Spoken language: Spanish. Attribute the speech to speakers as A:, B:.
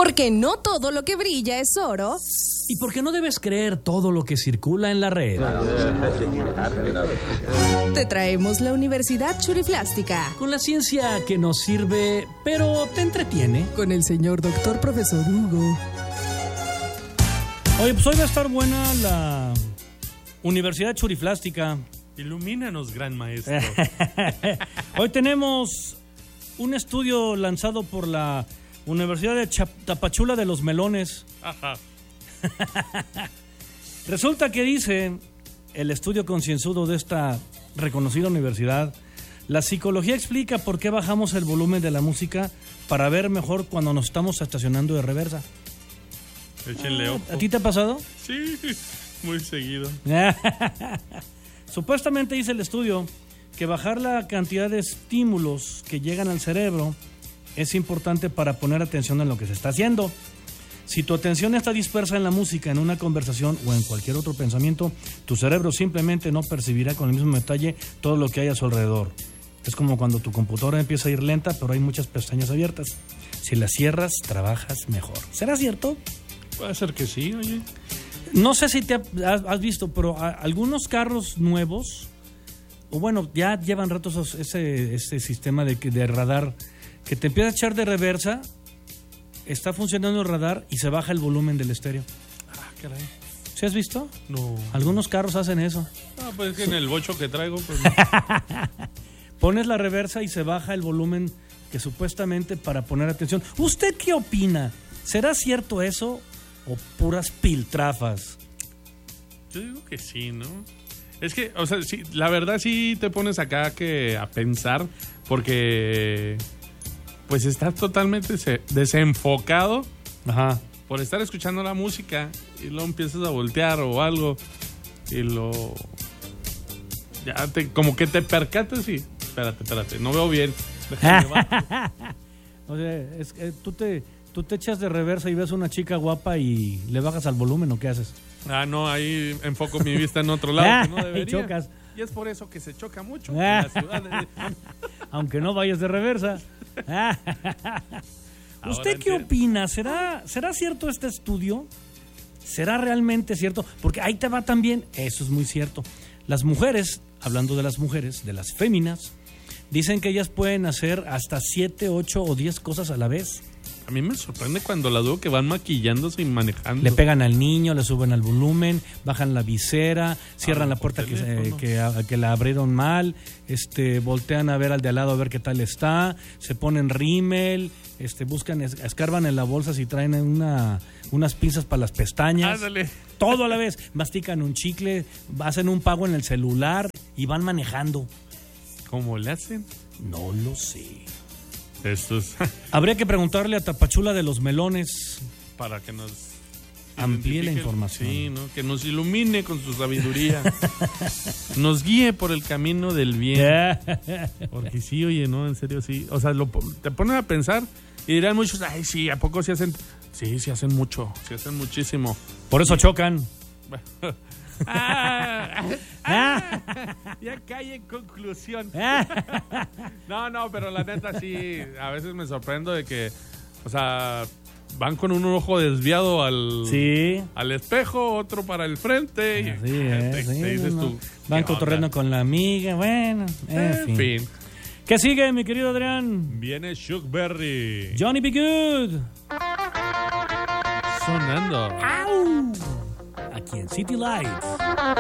A: Porque no todo lo que brilla es oro.
B: ¿Y por qué no debes creer todo lo que circula en la red?
A: Te traemos la Universidad Churiflástica.
B: Con la ciencia que nos sirve, pero te entretiene.
A: Con el señor doctor profesor Hugo.
B: Oye, pues hoy va a estar buena la Universidad Churiflástica.
C: Ilumínanos, gran maestro.
B: Hoy tenemos un estudio lanzado por la Universidad de Tapachula de los Melones.
C: Ajá.
B: Resulta que dice el estudio concienzudo de esta reconocida universidad: la psicología explica por qué bajamos el volumen de la música para ver mejor cuando nos estamos estacionando de reversa.
C: Échenle ojo.
B: ¿A ti te ha pasado?
C: Sí, muy seguido.
B: Supuestamente dice el estudio que bajar la cantidad de estímulos que llegan al cerebro es importante para poner atención en lo que se está haciendo. Si tu atención está dispersa en la música, en una conversación o en cualquier otro pensamiento, tu cerebro simplemente no percibirá con el mismo detalle todo lo que hay a su alrededor. Es como cuando tu computadora empieza a ir lenta, pero hay muchas pestañas abiertas. Si las cierras, trabajas mejor. ¿Será cierto?
C: Puede ser que sí, oye.
B: No sé si te has visto, pero algunos carros nuevos, o bueno, ya llevan ratos ese sistema de radar que te empieza a echar de reversa, está funcionando el radar y se baja el volumen del estéreo.
C: Ah, caray.
B: ¿Sí has visto?
C: No.
B: Algunos carros hacen eso.
C: Ah, pues es que en el bocho que traigo, pues no.
B: Pones la reversa y se baja el volumen que supuestamente para poner atención. ¿Usted qué opina? ¿Será cierto eso o puras piltrafas?
C: Yo digo que sí, ¿no? Es que, o sea, sí, la verdad sí te pones acá a pensar, porque pues estás totalmente desenfocado.
B: Ajá.
C: Por estar escuchando la música y luego empiezas a voltear o algo y ya como que te percatas y espérate, no veo bien.
B: O sea, es que tú te echas de reversa y ves a una chica guapa y le bajas al volumen, ¿o qué haces?
C: Ah, no, ahí enfoco mi vista en otro lado, que no debería.
B: Y chocas.
C: Y es por eso que se choca mucho en la ciudad.
B: Aunque no vayas de reversa. ¿Usted qué opina? ¿Será cierto este estudio? ¿Será realmente cierto? Porque ahí te va también, eso es muy cierto. Las mujeres, hablando de las mujeres, de las féminas, dicen que ellas pueden hacer hasta 7, 8 o 10 cosas a la vez.
C: A mí me sorprende cuando las veo que van maquillándose y manejando.
B: Le pegan al niño, le suben al volumen, bajan la visera, cierran la puerta que la abrieron mal, voltean a ver al de al lado a ver qué tal está, se ponen rímel, escarban en la bolsa si traen unas pinzas para las pestañas.
C: Ándale.
B: Todo a la vez. Mastican un chicle, hacen un pago en el celular y van manejando.
C: ¿Cómo le hacen?
B: No lo sé.
C: Estos.
B: Habría que preguntarle a Tapachula de los Melones
C: para que nos
B: amplíe la información.
C: Sí, ¿no? Que nos ilumine con su sabiduría. Nos guíe por el camino del bien. Porque sí, oye, no, en serio, sí. O sea, te ponen a pensar y dirán muchos, ay, sí, ¿a poco sí hacen? Sí, sí hacen mucho, sí hacen muchísimo.
B: Por eso chocan.
C: Ya cae en conclusión. No, pero la neta sí, a veces me sorprendo de que, o sea, van con un ojo desviado al espejo, otro para el frente. Y
B: sí,
C: te dices tú.
B: Van cotorreando con la amiga, bueno, en fin. ¿Qué sigue, mi querido Adrián?
C: Viene Chuck Berry.
B: Johnny B. Good.
C: Sonando.
B: ¡Au! Aquí en City Lights.